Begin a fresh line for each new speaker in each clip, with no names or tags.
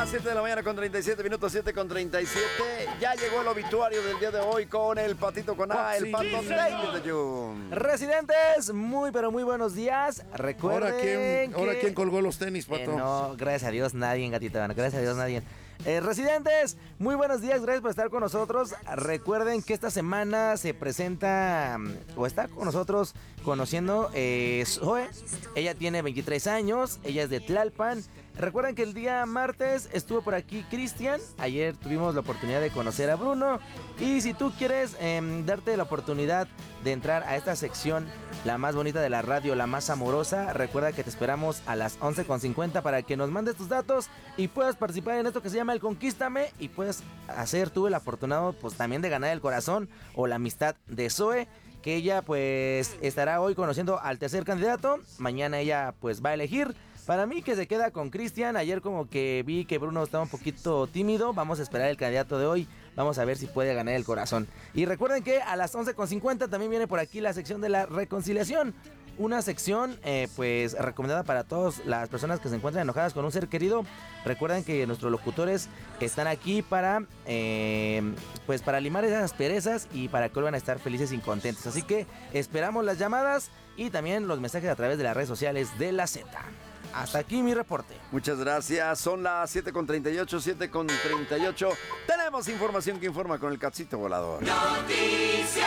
las 7 de la mañana con 37 minutos, 7 con 37. Ya llegó el obituario del día de hoy con el patito con A, el pato David de Jun.
Residentes, muy pero muy buenos días. Recuerden
¿Ahora quién colgó los tenis, pato?
No, gracias a Dios nadie, gatita. Gracias a Dios nadie. Residentes, muy buenos días, gracias por estar con nosotros. Recuerden que esta semana se presenta o está con nosotros conociendo Zoe. Ella tiene 23 años, ella es de Tlalpan. Recuerden que el día martes estuvo por aquí Cristian. Ayer tuvimos la oportunidad de conocer a Bruno. Y si tú quieres darte la oportunidad de entrar a esta sección, la más bonita de la radio, la más amorosa, recuerda que te esperamos a las 11:50 para que nos mandes tus datos y puedas participar en esto que se llama el Conquístame y puedes hacer tú el afortunado pues también de ganar el corazón o la amistad de Zoe, que ella pues estará hoy conociendo al tercer candidato. Mañana ella pues va a elegir. Para mí que se queda con Cristian. Ayer como que vi que Bruno estaba un poquito tímido. Vamos a esperar el candidato de hoy. Vamos a ver si puede ganar el corazón. Y recuerden que a las 11:50 también viene por aquí la sección de la reconciliación. Una sección pues recomendada para todas las personas que se encuentran enojadas con un ser querido. Recuerden que nuestros locutores están aquí para pues para limar esas asperezas y para que vuelvan a estar felices y contentos. Así que esperamos las llamadas y también los mensajes a través de las redes sociales de la Z. Hasta aquí mi reporte.
Muchas gracias. Son las 7:38, 7:38. Tenemos información que informa con el Cachito Volador.
Noticias.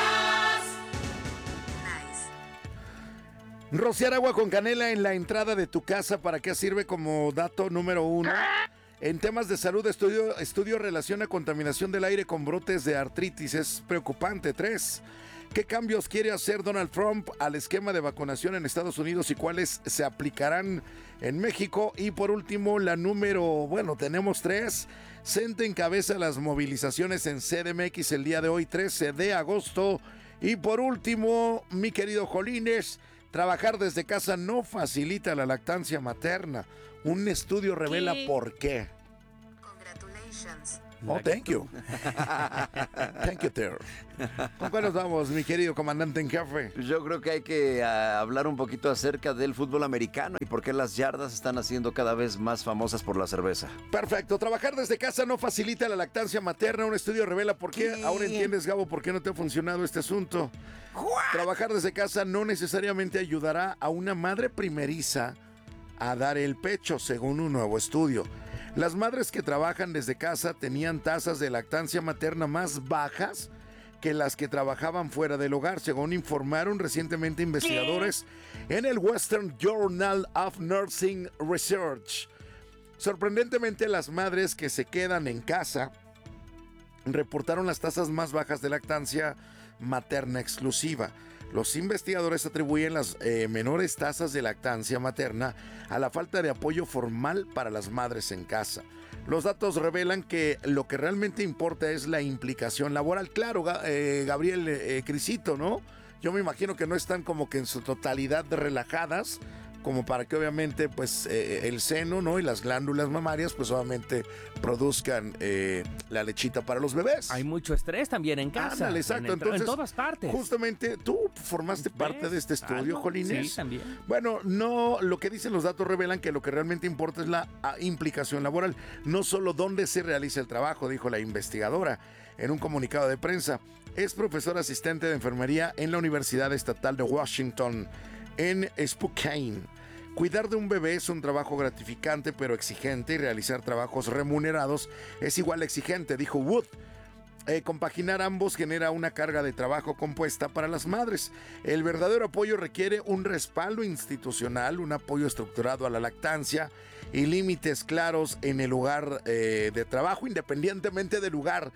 Rociar agua con canela en la entrada de tu casa, ¿para qué sirve? Como dato número 1. En temas de salud, estudio relaciona contaminación del aire con brotes de artritis. Es preocupante. 3. ¿Qué cambios quiere hacer Donald Trump al esquema de vacunación en Estados Unidos y cuáles se aplicarán en México? Y por último, tenemos 3. CENTE encabeza las movilizaciones en CDMX el día de hoy, 13 de agosto. Y por último, mi querido Jolines, trabajar desde casa no facilita la lactancia materna. Un estudio revela por qué.
Congratulations.
Oh, thank you. Thank you, Ter. ¿Con cuál nos vamos, mi querido comandante en jefe?
Yo creo que hay que hablar un poquito acerca del fútbol americano y por qué las yardas están haciendo cada vez más famosas por la cerveza.
Perfecto. Trabajar desde casa no facilita la lactancia materna. Un estudio revela por qué.
¿Qué?
Ahora entiendes, Gabo, por qué no te ha funcionado este asunto. Trabajar desde casa no necesariamente ayudará a una madre primeriza a dar el pecho, según un nuevo estudio. Las madres que trabajan desde casa tenían tasas de lactancia materna más bajas que las que trabajaban fuera del hogar, según informaron recientemente investigadores en el Western Journal of Nursing Research. Sorprendentemente, las madres que se quedan en casa reportaron las tasas más bajas de lactancia materna exclusiva. Los investigadores atribuyen las menores tasas de lactancia materna a la falta de apoyo formal para las madres en casa. Los datos revelan que lo que realmente importa es la implicación laboral. Claro, Gabriel, Crisito, ¿no? Yo me imagino que no están como que en su totalidad relajadas, como para que obviamente pues el seno, ¿no? Y las glándulas mamarias pues obviamente produzcan la lechita para los bebés.
Hay mucho estrés también en casa.
Ándale, exacto. Entonces,
en todas partes.
Justamente tú formaste parte de este estudio, Jolines.
Sí, también.
Bueno, no, lo que dicen los datos revelan que lo que realmente importa es la implicación laboral, no solo dónde se realiza el trabajo, dijo la investigadora en un comunicado de prensa. Es profesora asistente de enfermería en la Universidad Estatal de Washington, en Spokane. Cuidar de un bebé es un trabajo gratificante pero exigente, y realizar trabajos remunerados es igual exigente, dijo Wood. Compaginar ambos genera una carga de trabajo compuesta para las madres. El verdadero apoyo requiere un respaldo institucional, un apoyo estructurado a la lactancia y límites claros en el lugar de trabajo, independientemente del lugar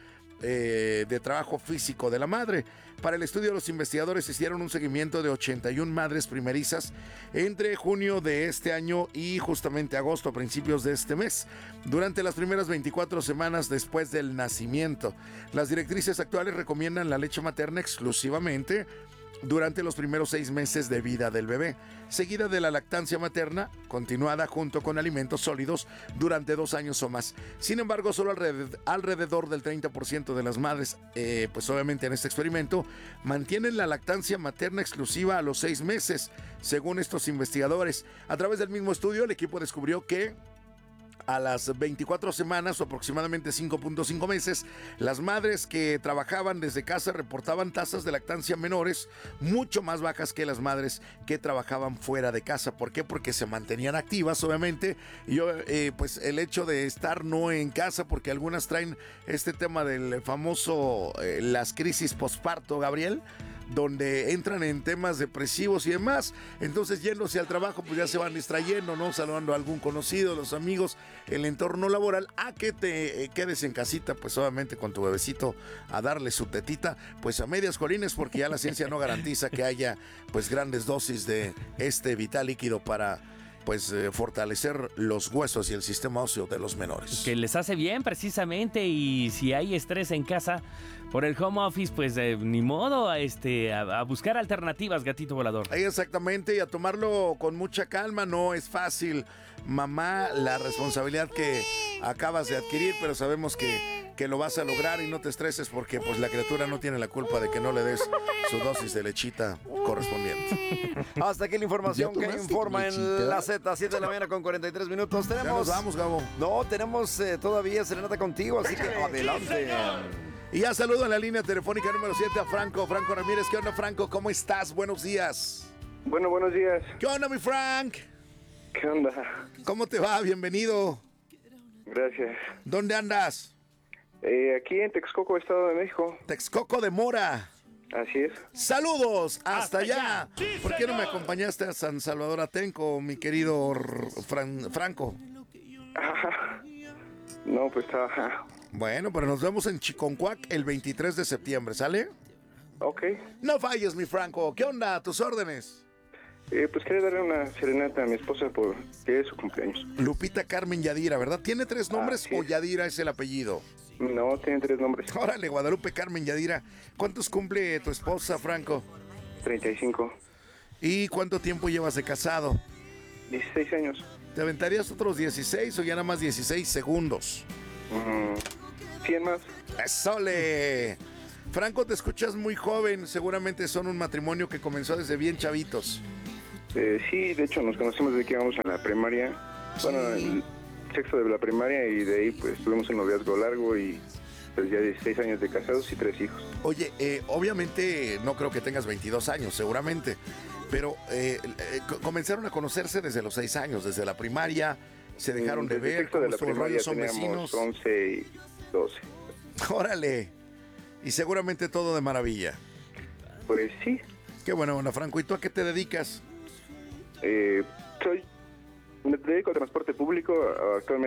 de trabajo físico de la madre. Para el estudio, los investigadores hicieron un seguimiento de 81 madres primerizas entre junio de este año y justamente agosto, a principios de este mes, durante las primeras 24 semanas después del nacimiento. Las directrices actuales recomiendan la leche materna exclusivamente durante los primeros 6 meses de vida del bebé, seguida de la lactancia materna, continuada junto con alimentos sólidos durante 2 años o más. Sin embargo, solo alrededor del 30% de las madres, pues obviamente en este experimento, mantienen la lactancia materna exclusiva a los 6 meses, según estos investigadores. A través del mismo estudio, el equipo descubrió que a las 24 semanas o aproximadamente 5.5 meses, las madres que trabajaban desde casa reportaban tasas de lactancia menores mucho más bajas que las madres que trabajaban fuera de casa. ¿Por qué? Porque se mantenían activas, obviamente. Y pues el hecho de estar no en casa, porque algunas traen este tema del famoso las crisis posparto, Gabriel, donde entran en temas depresivos y demás. Entonces, yéndose al trabajo, pues ya se van distrayendo, ¿no? Saludando a algún conocido, los amigos, el entorno laboral, a que te quedes en casita, pues obviamente con tu bebecito a darle su tetita, pues a medias colines, porque ya la ciencia no garantiza que haya pues grandes dosis de este vital líquido para pues fortalecer los huesos y el sistema óseo de los menores.
Que les hace bien precisamente, y si hay estrés en casa por el home office, pues ni modo, a buscar alternativas, gatito volador.
Exactamente, y a tomarlo con mucha calma. No es fácil, mamá, la responsabilidad que acabas de adquirir, pero sabemos que lo vas a lograr, y no te estreses porque pues la criatura no tiene la culpa de que no le des su dosis de lechita correspondiente.
Hasta aquí la información
¿Ya
que
tomaste
informa
lechita?
en la Z, 7 de la mañana con 43 minutos.
Ya nos
Tenemos...
vamos, Gabo.
No, tenemos todavía serenata contigo, así que adelante.
Y ya saludo en la línea telefónica número 7 a Franco Ramírez. ¿Qué onda, Franco? ¿Cómo estás? Buenos días.
Bueno, buenos días.
¿Qué onda, mi Frank?
¿Qué onda?
¿Cómo te va? Bienvenido.
Gracias.
¿Dónde andas?
Aquí en Texcoco, Estado de México.
Texcoco de Mora.
Así es.
¡Saludos! ¡Hasta allá! ¿Por qué no me acompañaste a San Salvador Atenco, mi querido Franco?
No, pues estaba...
Bueno, pero nos vemos en Chiconcuac el 23 de septiembre, ¿sale?
Ok.
No falles, mi Franco. ¿Qué onda? ¿A tus órdenes?
Pues quería darle una serenata a mi esposa porque es su cumpleaños.
Lupita Carmen Yadira, ¿verdad? ¿Tiene 3 nombres
Así
o
es.
Yadira es el apellido?
No, tiene 3 nombres.
Órale, Guadalupe Carmen Yadira. ¿Cuántos cumple tu esposa, Franco?
35.
¿Y cuánto tiempo llevas de casado?
16 años.
¿Te aventarías otros 16 o ya nada más 16 segundos?
100 más.
¡Esole! Franco, te escuchas muy joven. Seguramente son un matrimonio que comenzó desde bien chavitos.
Sí, de hecho nos conocimos desde que íbamos a la primaria. Bueno, el sexto de la primaria, y de ahí pues tuvimos un noviazgo largo y pues ya 16 años de casados y 3 hijos.
Oye, obviamente no creo que tengas 22 años, seguramente, pero comenzaron a conocerse desde los 6 años, desde la primaria, se dejaron de
Desde el
ver,
sexto de
cómo
la
estuvo el rollo,
primaria
son
teníamos
vecinos.
11 y 12.
Órale, y seguramente todo de maravilla.
Pues sí.
Qué bueno, Ana Franco, ¿y tú a qué te dedicas?
Me dedico al transporte público. Actualmente